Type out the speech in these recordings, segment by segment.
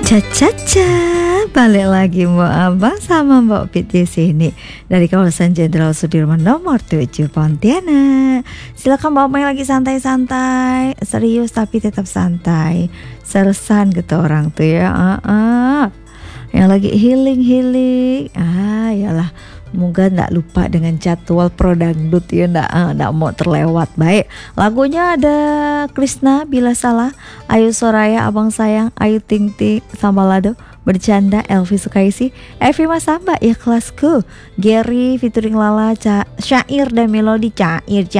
Caca, balik lagi Mbak Abang sama Mbak Pit di sini dari kawasan Jenderal Sudirman nomor 7 Pontianak. Silakan Mbak main lagi santai-santai, serius tapi tetap santai. Seresan gitu orang tuh ya. Yang lagi healing. Yalah. Moga ndak lupa dengan jadwal Pro Dangdut ya, ndak mau terlewat. Baik, lagunya ada Krisna Bila Salah, Ayu Soraya Abang Sayang, Ayu Ting Ting sama Lado Bercanda, Elvi Sukaisi, Evi Masamba Ikhlasku, Gary featuring Lala, Syair dan Melodi cair.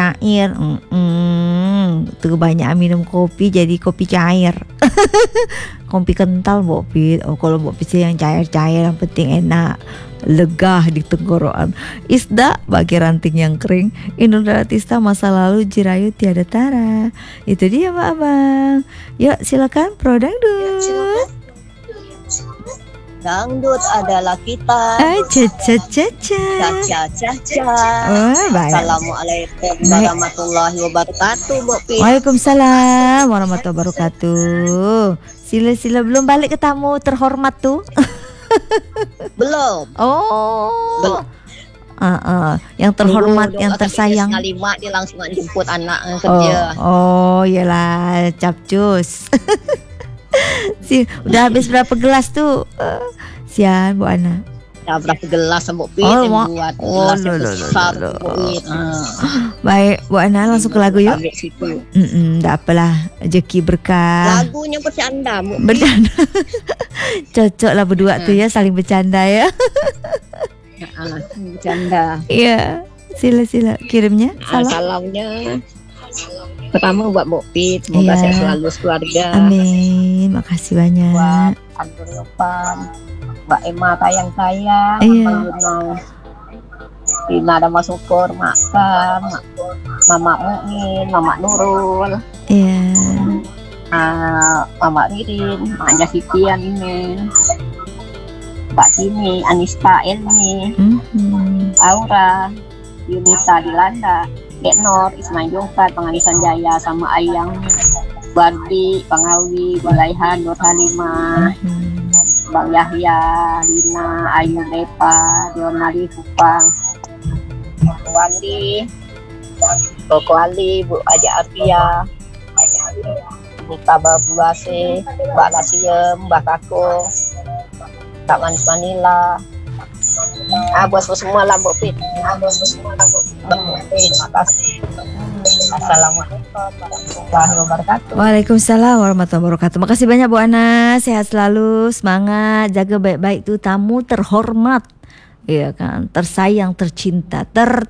Tuh banyak minum kopi jadi kopi cair. Kopi kental Bopit. Kalau Bopit sih yang cair-cair, yang penting enak, lega di tenggorokan. Isda bagi ranting yang kering, Inul Daratista Masa Lalu, Jirayu Tiada Tara. Itu dia Mbak Abang. Yuk silakan Pro Dangdut. Dangdut adalah kita. Caca. Baik. Assalamualaikum warahmatullahi wabarakatuh, Bopit. Waalaikumsalam warahmatullahi wabarakatuh. Sila belum balik ke tamu terhormat tuh. Belum. Belum. Yang terhormat, yang tersayang. Sekali mak dia langsung jemput anak kerja. Iyalah capcus. Udah habis berapa gelas tuh? Sian Bu Ana. Dah berapa gelas Mbok Pit yang buat gelas yang besar Mbok Pit. Baik Bu Ana, langsung ke lagu yuk. Enggak apalah, rezeki berkah. Lagunya bercanda Mbok Pit. Bercanda. Cocok lah berdua tuh ya, saling bercanda ya. Bercanda. Iya, sila kirimnya. Salamnya pertama buat Mbok Pit, semoga sehat selalu keluarga. Amin, makasih banyak. Buat Anton Yopan, Mbak Emma sayang, Tina ada Mas Syukur, Makam, Mama Mu'min, Mama Nurul, Mama Ririn, Maknya Sitian ini, Mbak Tini, Anista Elmi, Aura, Yunita Dilanda, Dek Nor, Ismail Jongkat, Pengalisan Jaya sama Ayang, Bardi, Pangawi, Balaihan, Nur Halimah, Bang Yahya, Lina, Ayu Depa, Dionali Kupang, Wandi, Koko Ali, Bu Aja Arfia, Nika Babu Base, Mbak Lasiem, Mbak Kakung, Kak Manis Manila. Buat semua lah Mbok Pit. Terima kasih. Assalamualaikum warahmatullahi wabarakatuh. Waalaikumsalam warahmatullahi wabarakatuh. Makasih banyak Bu Ana, sehat selalu, semangat, jaga baik-baik tuh tamu terhormat. Iya kan, tersayang, tercinta,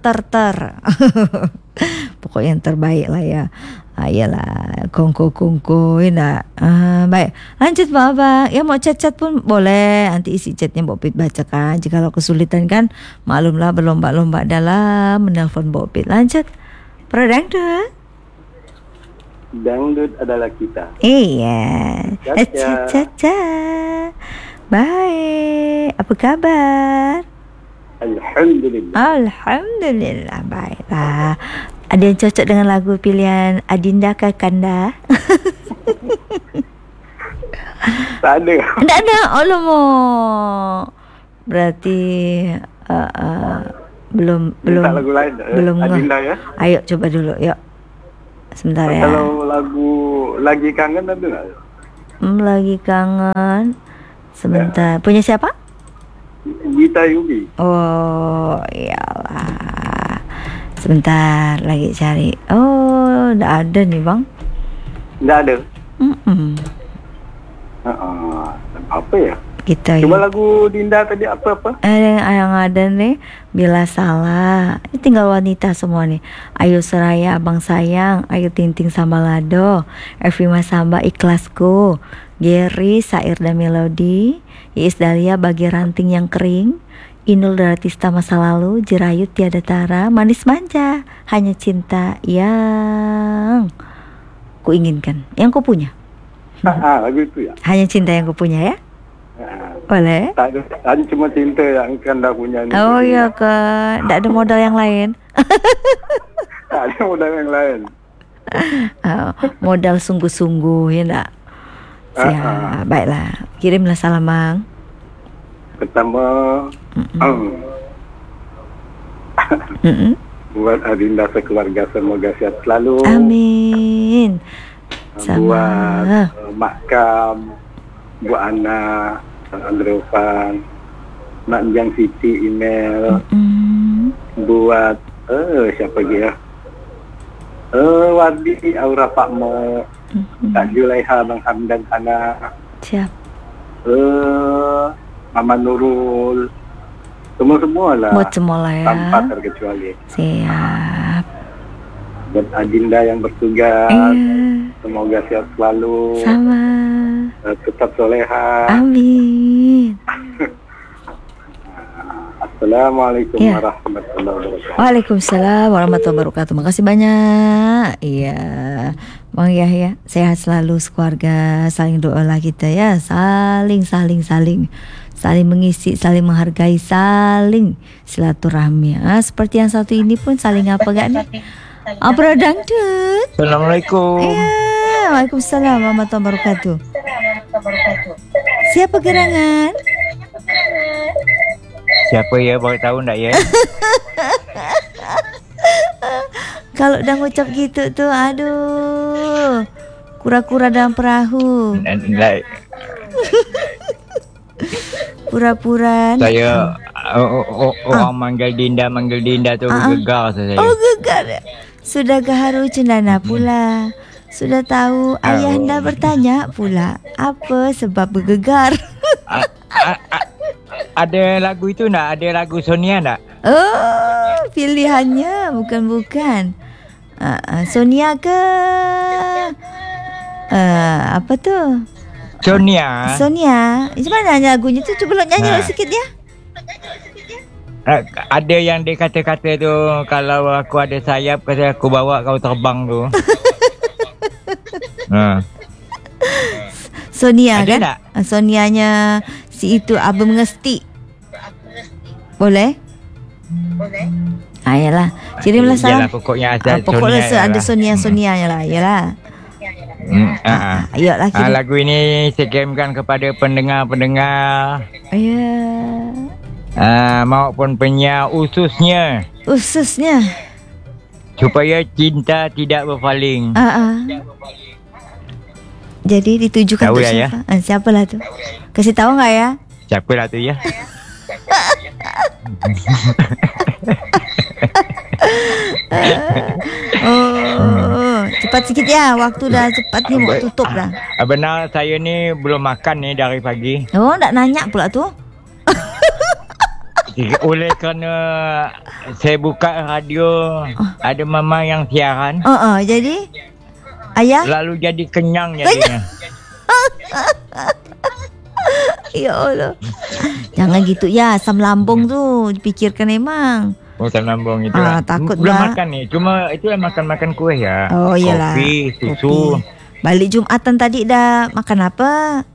pokoknya yang terbaik lah ya. Iyalah, kongko enak. Baik, lanjut Mbak Abang. Ya mau chat pun boleh. Nanti isi chatnya Mbak Pit bacakan. Jika kalau kesulitan kan, maklumlah berlomba-lomba dalam menelpon Mbak Pit. Lanjut, Pro Dangdut. Dangdut adalah kita. Iya. Caca. Baik. Apa kabar? Alhamdulillah. Baiklah. Ada yang cocok dengan lagu pilihan Adinda ke Kanda? Tak ada. Tak ada. Alamak. Berarti belum lagu lain. Belum Adinda ya. Ayo coba dulu, yuk. Sebentar ya. Kalau lagu Lagi Kangen ada enggak? Lagi kangen. Sebentar. Punya siapa? Gita Yubi. Oh, iyalah. Sebentar lagi cari. Oh, enggak ada nih Bang. Enggak ada. Apa ya? Kita coba lagu Dinda tadi apa? Yang ada nih Bila Salah. Ini tinggal wanita semua nih. Ayu Soraya Abang Sayang, Ayu Ting Ting sama Lado, Evi Masamba Ikhlasku, Gary Syair dan Melodi, Iis Dahlia Bagi Ranting yang Kering, Inul Daratista Masa Lalu, Jirayu Tiada Tara, Manis Manja, Hanya Cinta yang Kuinginkan, yang ku punya. Lagu itu ya. Hanya Cinta yang ku punya ya. Boleh? Tak ada, cuma cinta yang Kanda punya ni. Oh iya kan, tak ada modal yang lain. Tak ada modal yang lain. Modal sungguh-sungguh ya nak. Siap, baiklah. Kirimlah salam bang. Pertama, Mm-mm. buat Adinda sekeluarga semoga sehat selalu. Amin. Sama. Buat Mak Kam, buat Ana, Andre Opan, Mak Jang Siti email, buat siapa lagi ya? Wardi Aura Pakmo, Kak Julaiha, Bang Hamdan Hana, Siap. Mama Nurul, semua lah. Buat semua lah ya. Tanpa terkecuali. Siap. Buat Adinda yang bertugas, semoga sehat selalu. Sama. Tetap soleha. Amin. Assalamualaikum Ya. warahmatullahi wabarakatuh. Waalaikumsalam warahmatullahi wabarakatuh. Makasih banyak. Iya, Bang Yahya, sehat selalu sekeluarga. Saling doalah kita ya. Saling mengisi, saling menghargai, saling silaturahmi. Seperti yang satu ini pun saling apa gak nih? Apa dangdut? Assalamualaikum. Ya, waalaikumsalam warahmatullahi wabarakatuh. Siapa gerangan? Siapa ya, baru tahu tak ya? Kalau dah ngucap gitu tuh, aduh, kura-kura dalam perahu. Pura-pura. Saya orang manggil Dinda tu gegar saya. Oh, gegar. Sudah gaharu cendana pula. Sudah tahu ayah anda bertanya pula apa sebab bergegar. Ada lagu itu nak? Ada lagu Sonia tak? Oh, pilihannya bukan. Sonia ke? Apa tu? Sonia. Macam mana lagunya tu? Cuba nyanyi sikit ya. Ada yang dia kata-kata tu, kalau aku ada sayap, kata aku bawa kau terbang tu. Sonia ada kan? tak? Sonianya si itu Abang Ngesti. Boleh? Yalah. Kirimlah salam. Yalah, pokoknya ada pokoknya Sonia. ada Sonia-Sonianya lah. Yalah. Ayolah kirim. Lagu ini saya kirimkan kepada pendengar-pendengar. Ya. Maupun penyiar ususnya. Supaya cinta tidak berpaling. Jadi ditujukan tahu untuk ya, siapa? Siapalah tu? Kasih tahu enggak ya? Siapalah tu ya? Cepat sikit ya. Waktu dah cepat ni mau tutup dah. Benar, saya ni belum makan ni dari pagi. Oh, tak nanya pula tu. Oleh kerana saya buka radio, ada mama yang siaran. Jadi ayah lalu jadi kenyang jadinya. Ya Allah. Jangan gitu ya, asam lambung tu dipikirkan memang. Asam lambung itu lah. Takut belum lah. makan ni. Cuma itulah makan kuih ya. Oh iyalah. Kopi, susu. Balik Jumatan tadi dah makan apa?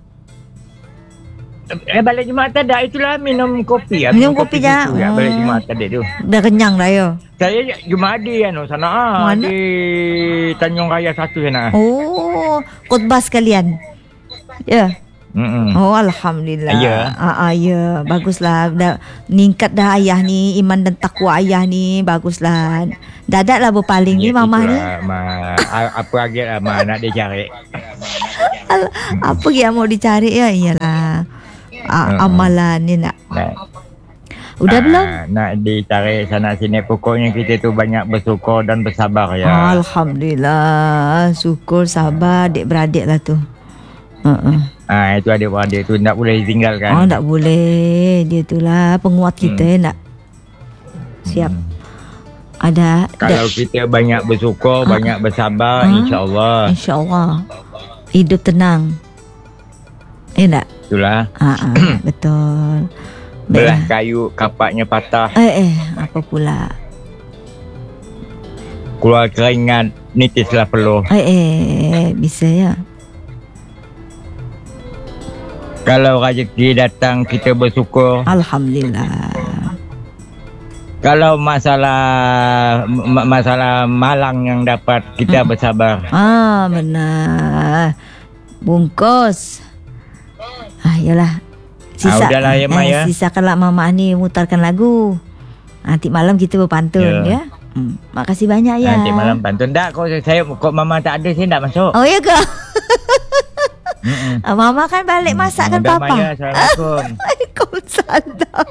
Balik Jumatan dah, itulah minum kopi. Minum kopi dah. Ya, balik Jumatan tadi tu. Dah kenyang dah yo. Saya Jumadi sana. Mana? Di Tanjung Raya 1 sana. Oh, khutbah sekalian. Ya. Oh, alhamdulillah. Ya. Ya, baguslah. Dah meningkat dah ayah ni, iman dan takwa ayah ni, baguslah. Dadaklah berpaling ni mama ni. Apa lagi lah nak dia cari. Apa yang mau dicari ya? Iyalah. Amalan ni nak. Udah belum? Nak dicari sana sini. Pokoknya kita tu banyak bersyukur dan bersabar ya. Alhamdulillah. Syukur, sabar, adik-beradik lah tu. Itu adik-beradik tu tak boleh tinggalkan. Tak boleh. Dia tu lah penguat kita nak. Siap. Ada. Kalau kita banyak bersyukur, banyak bersabar, insyaAllah. InsyaAllah. Hidup tenang. Tak? Itulah. Betul. Belah kayu, kapaknya patah. Apa pula? Keluar keringat, nitislah peluh. Bisa ya. Kalau rezeki datang, kita bersyukur. Alhamdulillah. Kalau masalah malang yang dapat, kita bersabar. Benar. Bungkus. Yalah. Udahlah ya, Mak, ya. Sisakanlah Mama ni mutarkan lagu. Nanti malam kita berpantun ya. Makasih banyak ya. Nanti malam pantun. Tak, kok Mama tak ada, saya tak masuk. Oh ya ke? Mama kan balik masak kan Papa. Maya, Assalamualaikum. Waalaikumsalam.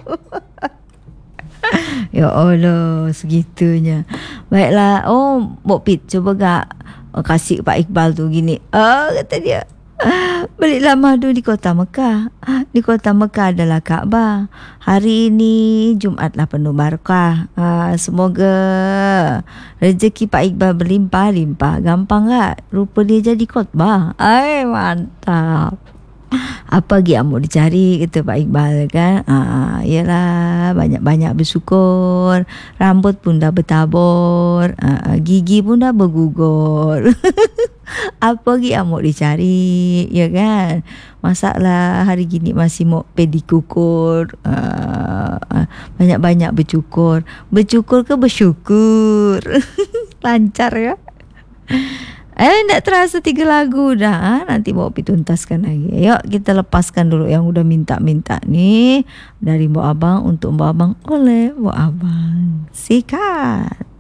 Ya Allah, segitunya. Baiklah. Oh, Bok Pit, cuba gak kasih Pak Iqbal tu gini. Kata dia, belilah madu di kota Mekah. Di kota Mekah adalah Kaabah. Hari ini Jumatlah penuh barakah. Semoga rezeki Pak Iqbal berlimpah-limpah. Gampang tak? Rupa dia jadi khotbah. Mantap. Apa lagi yang mau dicari, kata Pak Iqbal kan. Yalah, banyak-banyak bersyukur. Rambut pun dah bertabur, gigi pun dah bergugur. Apa lagi yang mau dicari, ya kan? Masalah hari gini masih mau pedikukur. Banyak-banyak bercukur. Bercukur ke bersyukur? Lancar ya. Tak terasa 3 lagu dah. Nanti bawa pergi tuntaskan lagi. Yuk kita lepaskan dulu yang udah minta-minta ni. Dari Mbok Abang untuk Mbok Abang oleh Mbok Abang. Sikat.